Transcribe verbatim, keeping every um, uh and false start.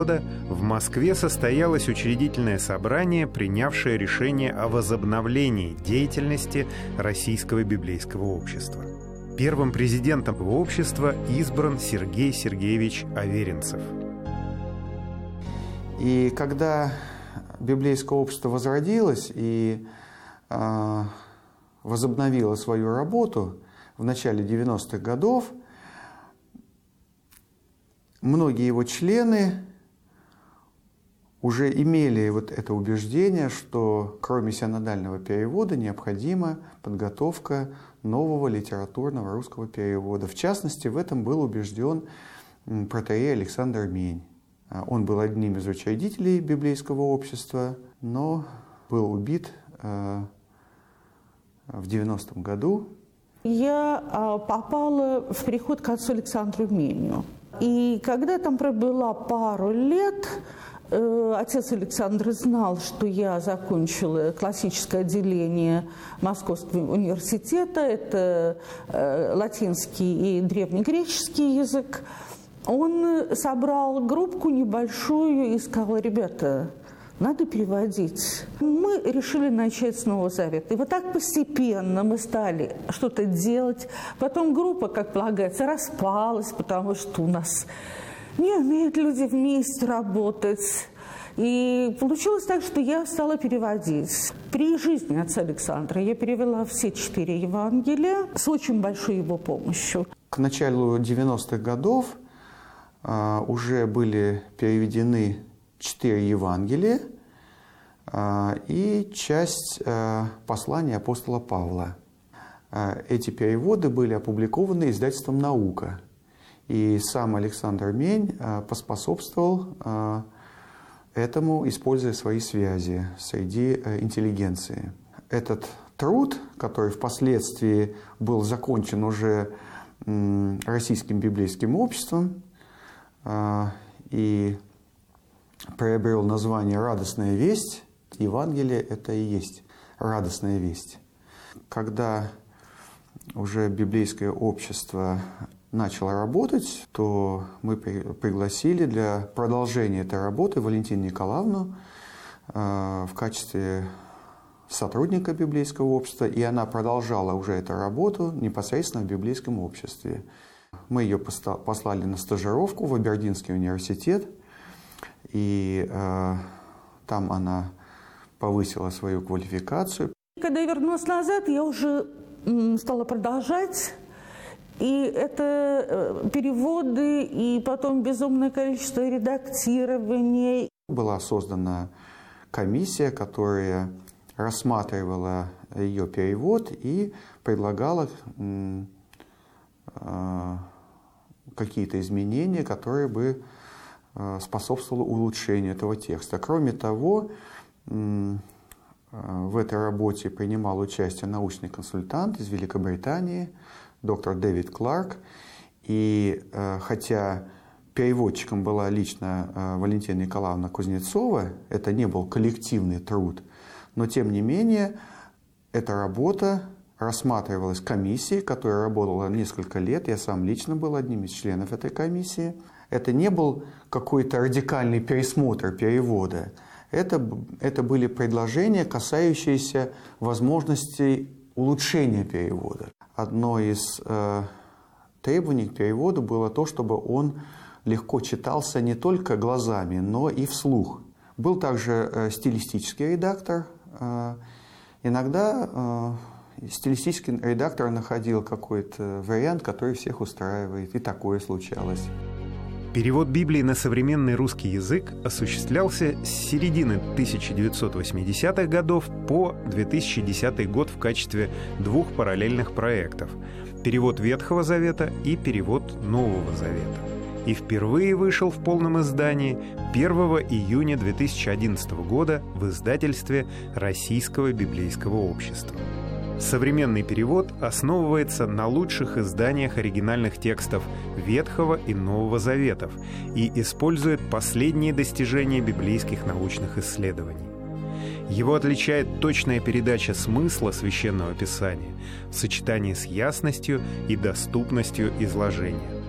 года в Москве состоялось учредительное собрание, принявшее решение о возобновлении деятельности Российского библейского общества. Первым президентом общества избран Сергей Сергеевич Аверинцев. И когда библейское общество возродилось и э, возобновило свою работу в начале девяностых годов, многие его члены уже имели вот это убеждение, что кроме синодального перевода необходима подготовка нового литературного русского перевода. В частности, в этом был убежден протоиерей Александр Мень. Он был одним из учредителей библейского общества, но был убит э, в девяностом году. Я э, попала в приход к отцу Александру Меню. И когда там пробыла пару лет, э, отец Александр знал, что я закончила классическое отделение Московского университета, это э, латинский и древнегреческий язык. Он собрал группку небольшую и сказал: ребята, надо переводить. Мы решили начать с Нового Завета. И вот так постепенно мы стали что-то делать. Потом группа, как полагается, распалась, потому что у нас не умеют люди вместе работать. И получилось так, что я стала переводить. При жизни отца Александра я перевела все четыре Евангелия с очень большой его помощью. К началу девяностых годов Uh, уже были переведены четыре Евангелия uh, и часть uh, послания апостола Павла. Uh, эти переводы были опубликованы издательством «Наука». И сам Александр Мень uh, поспособствовал uh, этому, используя свои связи среди uh, интеллигенции. Этот труд, который впоследствии был закончен уже um, Российским библейским обществом, и приобрел название «Радостная весть». Евангелие – это и есть радостная весть. Когда уже библейское общество начало работать, то мы пригласили для продолжения этой работы Валентину Николаевну в качестве сотрудника библейского общества, и она продолжала уже эту работу непосредственно в библейском обществе. Мы ее послали на стажировку в Абердинский университет, и э, там она повысила свою квалификацию. Когда я вернулась назад, я уже стала продолжать, и это переводы, и потом безумное количество редактирования. Была создана комиссия, которая рассматривала ее перевод и предлагала э, какие-то изменения, которые бы способствовали улучшению этого текста. Кроме того, в этой работе принимал участие научный консультант из Великобритании, доктор Дэвид Кларк. И хотя переводчиком была лично Валентина Николаевна Кузнецова, это не был коллективный труд, но тем не менее эта работа рассматривалась комиссией, которая работала несколько лет. Я сам лично был одним из членов этой комиссии. Это не был какой-то радикальный пересмотр перевода. Это, это были предложения, касающиеся возможностей улучшения перевода. Одно из э, требований к переводу было то, чтобы он легко читался не только глазами, но и вслух. Был также э, стилистический редактор. Э, иногда э, стилистический редактор находил какой-то вариант, который всех устраивает, и такое случалось. Перевод Библии на современный русский язык осуществлялся с середины тысяча девятьсот восьмидесятых годов по две тысячи десятый год в качестве двух параллельных проектов – перевод Ветхого Завета и перевод Нового Завета. И впервые вышел в полном издании первого июня две тысячи одиннадцатого года в издательстве Российского библейского общества. Современный перевод основывается на лучших изданиях оригинальных текстов Ветхого и Нового Заветов и использует последние достижения библейских научных исследований. Его отличает точная передача смысла Священного Писания в сочетании с ясностью и доступностью изложения.